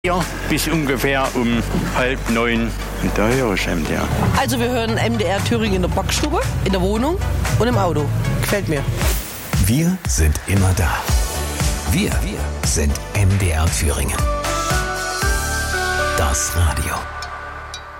Ja, bis ungefähr um 8:30. Und da höre ich MDR. Also wir hören MDR Thüringen in der Backstube, in der Wohnung und im Auto. Gefällt mir. Wir sind immer da. Wir sind MDR Thüringen. Das Radio.